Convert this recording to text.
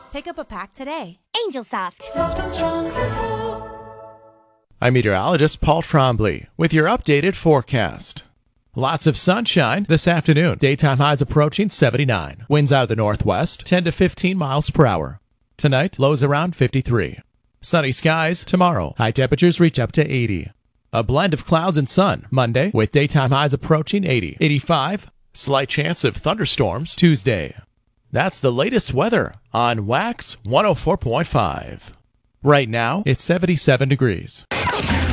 Pick up a pack today. Angel Soft. Soft and strong, simple. I'm meteorologist Paul Trombley with your updated forecast. Lots of sunshine this afternoon. Daytime highs approaching 79. Winds out of the northwest, 10 to 15 miles per hour. Tonight, lows around 53. Sunny skies tomorrow. High temperatures reach up to 80. A blend of clouds and sun Monday with daytime highs approaching 80. 85. Slight chance of thunderstorms Tuesday. That's the latest weather on Wax 104.5. Right now, it's 77 degrees.